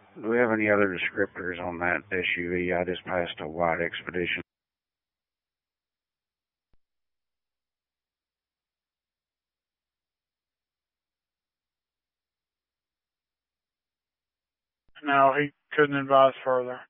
Do we have any other descriptors on that SUV? I just passed a white Expedition. No, he couldn't advise further.